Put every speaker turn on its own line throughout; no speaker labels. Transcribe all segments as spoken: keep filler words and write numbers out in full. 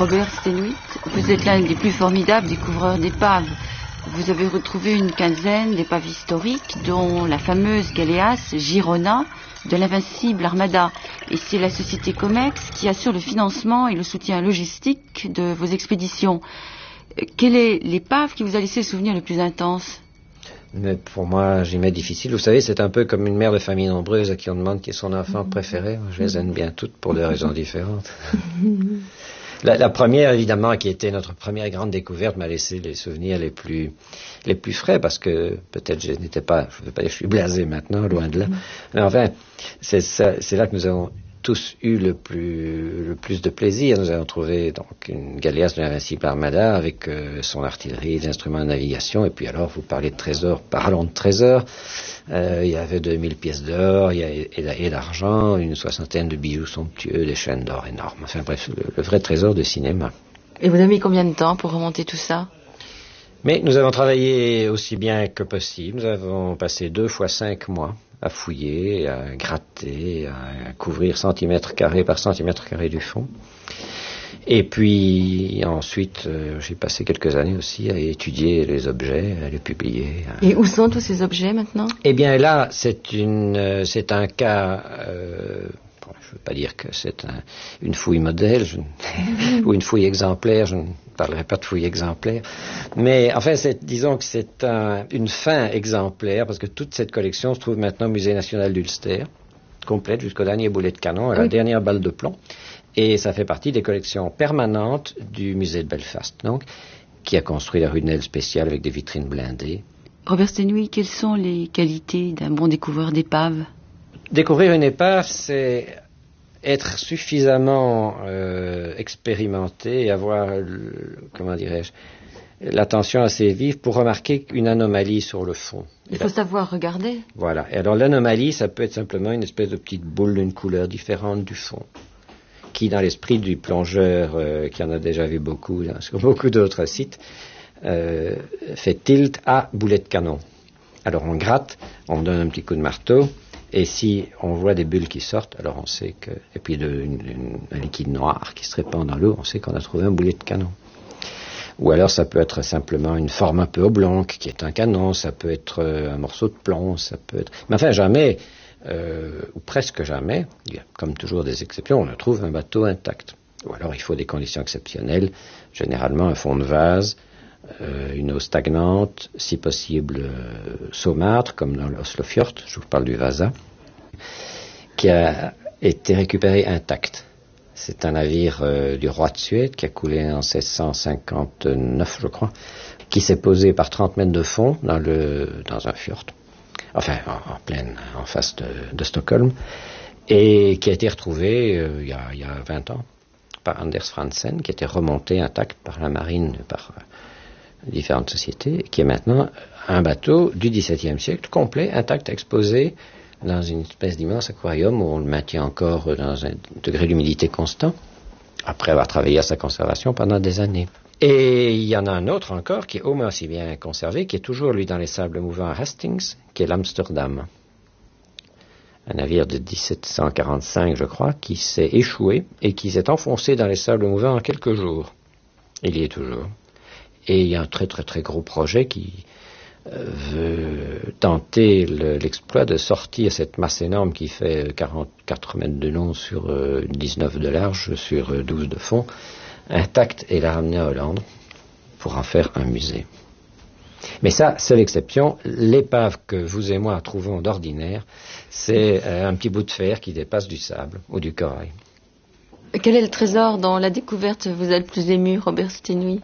Robert Steenhuit, vous êtes l'un des plus formidables découvreurs d'épaves. Vous avez retrouvé une quinzaine d'épaves historiques, dont la fameuse Galéas Girona de l'invincible Armada. Et c'est la société Comex qui assure le financement et le soutien logistique de vos expéditions. Quelle est l'épave qui vous a laissé le souvenir le plus intense?
Mais pour moi, j'y mets difficile. Vous savez, c'est un peu comme une mère de famille nombreuse à qui on demande qui est son enfant préféré. Je les aime bien toutes pour des raisons différentes. La, la première, évidemment, qui était notre première grande découverte, m'a laissé les souvenirs les plus, les plus frais, parce que peut-être je n'étais pas, je ne veux pas dire que je suis blasé maintenant, loin de là. Mais enfin, c'est, ça, c'est là que nous avons tous eu le plus, le plus de plaisir. Nous avons trouvé donc une Galéas de l'invincible Armada avec euh, son artillerie, des instruments de navigation, et puis alors vous parlez de trésors, parlons de trésors. Euh, il y avait deux mille pièces d'or, il y a, et, et d'argent, une soixantaine de bijoux somptueux, des chaînes d'or énormes. Enfin bref, le, le vrai trésor de cinéma.
Et vous avez mis combien de temps pour remonter tout ça?
Mais nous avons travaillé aussi bien que possible. Nous avons passé deux fois cinq mois à fouiller, à gratter, à couvrir centimètre carré par centimètre carré du fond. Et puis ensuite, euh, j'ai passé quelques années aussi à étudier les objets, à les publier.
Et où sont tous ces objets maintenant?
Eh bien là, c'est une, euh, c'est un cas. Euh, bon, je ne veux pas dire que c'est un, une fouille modèle je, ou une fouille exemplaire. Je ne parlerai pas de fouille exemplaire, mais enfin, c'est, disons que c'est un, une fin exemplaire parce que toute cette collection se trouve maintenant au Musée national d'Ulster, complète jusqu'au dernier boulet de canon, à la oui. dernière balle de plomb. Et ça fait partie des collections permanentes du musée de Belfast, donc, qui a construit la rue Nel spéciale avec des vitrines blindées.
Robert Steenhuit, quelles sont les qualités d'un bon découvreur d'épave?
Découvrir une épave, c'est être suffisamment euh, expérimenté et avoir, le, comment dirais-je, l'attention assez vive pour remarquer une anomalie sur le fond.
Il faut là, savoir regarder.
Voilà. Et alors l'anomalie, ça peut être simplement une espèce de petite boule d'une couleur différente du fond, qui, dans l'esprit du plongeur, euh, qui en a déjà vu beaucoup hein, sur beaucoup d'autres sites, euh, fait tilt à boulet de canon. Alors on gratte, on donne un petit coup de marteau, et si on voit des bulles qui sortent, alors on sait que... Et puis de, une, une, un liquide noir qui se répand dans l'eau, on sait qu'on a trouvé un boulet de canon. Ou alors ça peut être simplement une forme un peu oblongue, qui est un canon, ça peut être un morceau de plomb, ça peut être... Mais enfin, jamais... Euh, ou presque jamais, il y a comme toujours des exceptions, on trouve un bateau intact. Ou alors il faut des conditions exceptionnelles, généralement un fond de vase, euh, une eau stagnante, si possible euh, saumâtre, comme dans l'Oslofjord, je vous parle du Vasa, qui a été récupéré intact. C'est un navire euh, du roi de Suède qui a coulé en seize cent cinquante-neuf, je crois, qui s'est posé par trente mètres de fond dans, le, dans un fjord. Enfin, en, en pleine, en face de, de Stockholm, et qui a été retrouvé euh, il, y a, il y a vingt ans par Anders Fransen, qui était remonté intact par la marine, par euh, différentes sociétés, et qui est maintenant un bateau du dix-septième siècle, complet, intact, exposé dans une espèce d'immense aquarium où on le maintient encore dans un degré d'humidité constant, après avoir travaillé à sa conservation pendant des années. Et il y en a un autre encore qui est au moins aussi bien conservé, qui est toujours, lui, dans les sables mouvants à Hastings, qui est l'Amsterdam. Un navire de dix-sept cent quarante-cinq, je crois, qui s'est échoué et qui s'est enfoncé dans les sables mouvants en quelques jours. Il y est toujours. Et il y a un très très très gros projet qui euh, veut tenter le, l'exploit de sortir cette masse énorme qui fait quarante-quatre mètres de long sur euh, dix-neuf de large, sur euh, douze de fond, intacte, et la ramener à Hollande pour en faire un musée. Mais ça, seule exception, l'épave que vous et moi trouvons d'ordinaire, c'est euh, un petit bout de fer qui dépasse du sable ou du corail.
Quel est le trésor dont la découverte vous a le plus ému, Robert Steenhuit?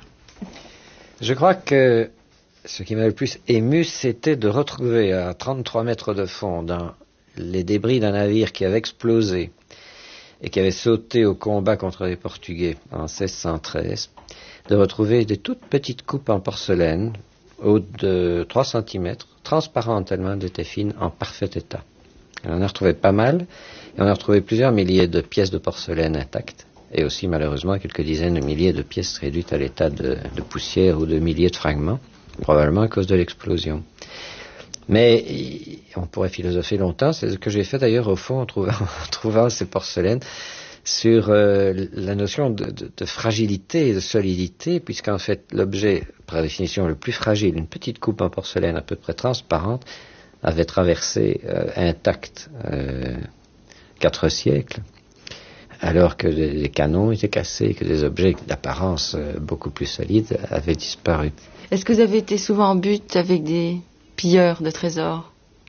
Je crois que ce qui m'a le plus ému, c'était de retrouver à trente-trois mètres de fond, dans les débris d'un navire qui avait explosé et qui avait sauté au combat contre les Portugais en seize cent treize, de retrouver des toutes petites coupes en porcelaine, hautes de trois centimètres, transparentes tellement elles étaient fines, en parfait état. Et on en a retrouvé pas mal, et on a retrouvé plusieurs milliers de pièces de porcelaine intactes, et aussi malheureusement quelques dizaines de milliers de pièces réduites à l'état de, de poussière ou de milliers de fragments, probablement à cause de l'explosion. Mais on pourrait philosopher longtemps, c'est ce que j'ai fait d'ailleurs au fond en trouvant, en trouvant ces porcelaines. sur euh, la notion de, de, de fragilité et de solidité, puisqu'en fait l'objet, par définition le plus fragile, une petite coupe en porcelaine à peu près transparente, avait traversé euh, intact euh, quatre siècles, alors que les canons étaient cassés, que des objets d'apparence euh, beaucoup plus solides avaient disparu.
Est-ce que vous avez été souvent en but avec des pilleurs de trésors?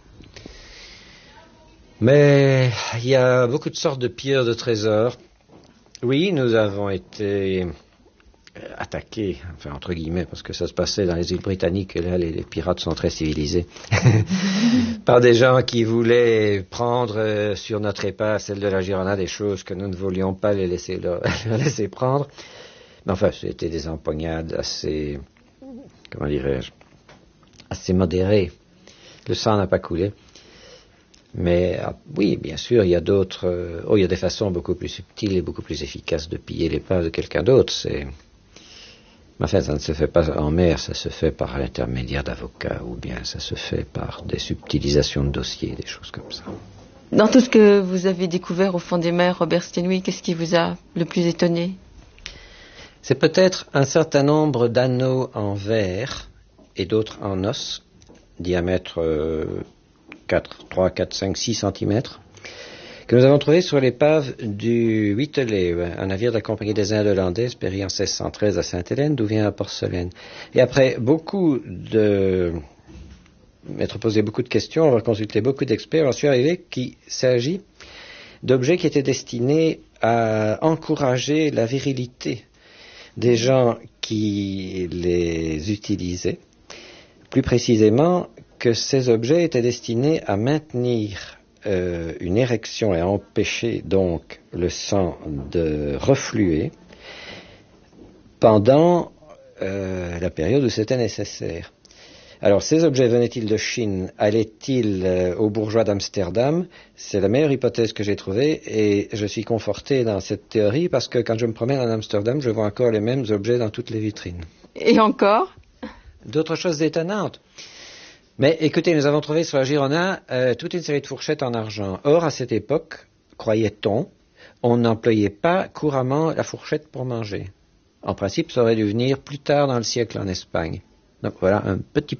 Mais il y a beaucoup de sortes de pilleurs de trésors. Oui, nous avons été attaqués, enfin entre guillemets, parce que ça se passait dans les îles britanniques, et là les, les pirates sont très civilisés, par des gens qui voulaient prendre euh, sur notre épave, celle de la Girona, des choses que nous ne voulions pas les laisser, leur, leur laisser prendre. Mais enfin, c'était des empoignades assez, comment dirais-je, assez modérées. Le sang n'a pas coulé. Mais ah, oui, bien sûr, il y a d'autres... Euh, oh, il y a des façons beaucoup plus subtiles et beaucoup plus efficaces de piller l'épave de quelqu'un d'autre. C'est... Mais enfin, ça ne se fait pas en mer, ça se fait par l'intermédiaire d'avocats, ou bien ça se fait par des subtilisations de dossiers, des choses comme ça.
Dans tout ce que vous avez découvert au fond des mers, Robert Stenwick, qu'est-ce qui vous a le plus étonné?
C'est peut-être un certain nombre d'anneaux en verre et d'autres en os, diamètre... Euh, trois, quatre, cinq, six centimètres, que nous avons trouvé sur l'épave du Whiteley, un navire de la Compagnie des Indes hollandaises, péri en seize cent treize à Sainte-Hélène, d'où vient la porcelaine. Et après beaucoup de... m'être posé beaucoup de questions, avoir consulté beaucoup d'experts, j'en suis arrivé qu'il s'agit d'objets qui étaient destinés à encourager la virilité des gens qui les utilisaient. Plus précisément, que ces objets étaient destinés à maintenir euh, une érection et à empêcher donc le sang de refluer pendant euh, la période où c'était nécessaire. Alors, ces objets venaient-ils de Chine? Allaient-ils euh, aux bourgeois d'Amsterdam? C'est la meilleure hypothèse que j'ai trouvée et je suis conforté dans cette théorie parce que quand je me promène à Amsterdam, je vois encore les mêmes objets dans toutes les vitrines.
Et encore?
D'autres choses étonnantes. Mais écoutez, nous avons trouvé sur la Girona euh, toute une série de fourchettes en argent. Or, à cette époque, croyait-on, on n'employait pas couramment la fourchette pour manger. En principe, ça aurait dû venir plus tard dans le siècle en Espagne. Donc voilà un petit